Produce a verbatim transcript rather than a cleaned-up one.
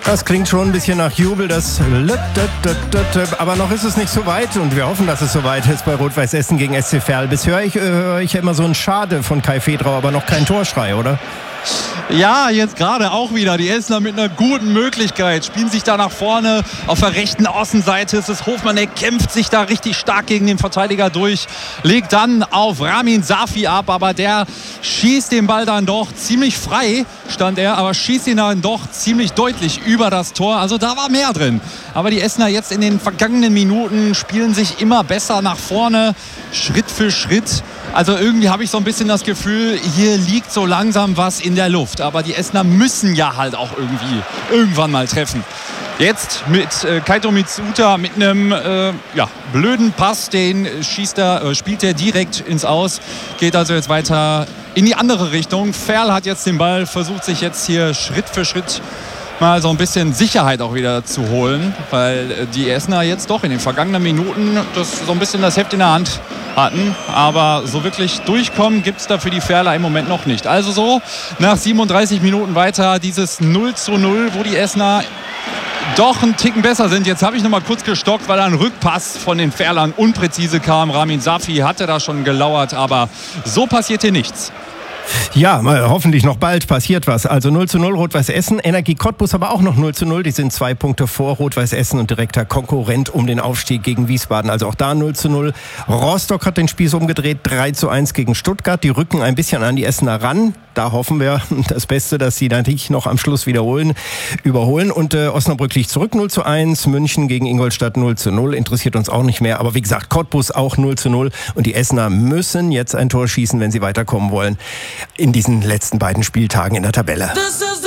Das klingt schon ein bisschen nach Jubel, das aber noch ist es nicht so weit und wir hoffen, dass es so weit ist bei Rot-Weiß Essen gegen S C Verl. Bisher höre ich, höre ich ja immer so ein Schade von Kai Fedrau, aber noch kein Torschrei, oder? Ja, jetzt gerade auch wieder. Die Essener mit einer guten Möglichkeit spielen sich da nach vorne. Auf der rechten Außenseite ist es Hofmann, der kämpft sich da richtig stark gegen den Verteidiger durch. Legt dann auf Ramin Safi ab, aber der schießt den Ball dann doch ziemlich frei, stand er, aber schießt ihn dann doch ziemlich deutlich über das Tor. Also da war mehr drin. Aber die Essener jetzt in den vergangenen Minuten spielen sich immer besser nach vorne, Schritt für Schritt. Also irgendwie habe ich so ein bisschen das Gefühl, hier liegt so langsam was in der Luft. Aber die Essener müssen ja halt auch irgendwie irgendwann mal treffen. Jetzt mit äh, Kaito Mitsuta mit einem äh, ja, blöden Pass, den schießt er, äh, spielt er direkt ins Aus. Geht also jetzt weiter in die andere Richtung. Verl hat jetzt den Ball, versucht sich jetzt hier Schritt für Schritt mal so ein bisschen Sicherheit auch wieder zu holen, weil die Essener jetzt doch in den vergangenen Minuten das so ein bisschen das Heft in der Hand hatten, aber so wirklich durchkommen gibt es da für die Verler im Moment noch nicht. Also so nach siebenunddreißig Minuten weiter dieses null zu null, wo die Essener doch einen Ticken besser sind. Jetzt habe ich noch mal kurz gestockt, weil ein Rückpass von den Verlern unpräzise kam. Ramin Safi hatte da schon gelauert, aber so passiert hier nichts. Ja, hoffentlich noch bald passiert was. Also null zu null Rot-Weiß Essen, Energie Cottbus aber auch noch null zu null. Die sind zwei Punkte vor Rot-Weiß Essen und direkter Konkurrent um den Aufstieg gegen Wiesbaden. Also auch da null zu null. Rostock hat den Spieß umgedreht, drei zu eins gegen Stuttgart. Die rücken ein bisschen an die Essener ran. Da hoffen wir das Beste, dass sie natürlich noch am Schluss wiederholen, überholen. Und äh, Osnabrück liegt zurück null zu eins. München gegen Ingolstadt null zu null. Interessiert uns auch nicht mehr. Aber wie gesagt, Cottbus auch null zu null. Und die Essener müssen jetzt ein Tor schießen, wenn sie weiterkommen wollen in diesen letzten beiden Spieltagen in der Tabelle.